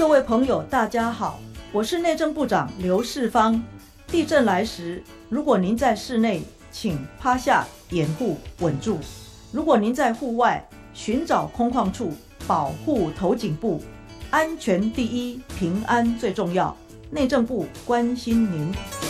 各位朋友，大家好，我是内政部长刘世芳。地震来时，如果您在室内，请趴下掩护稳住；如果您在户外，寻找空旷处，保护头颈部。安全第一，平安最重要。内政部关心您。